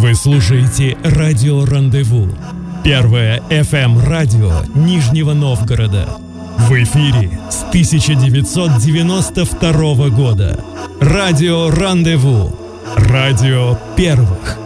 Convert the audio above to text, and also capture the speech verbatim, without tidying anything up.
Вы слушаете радио «Рандеву», первое эф эм-радио Нижнего Новгорода. В эфире с тысяча девятьсот девяносто второго года. Радио «Рандеву», радио первых.